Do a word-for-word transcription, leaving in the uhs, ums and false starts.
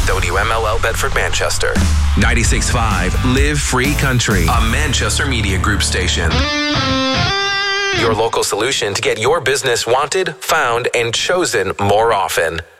W M L L Bedford, Manchester. ninety-six point five Live Free Country, A Manchester Media Group station. Your local solution to get your business wanted, found, and chosen more often.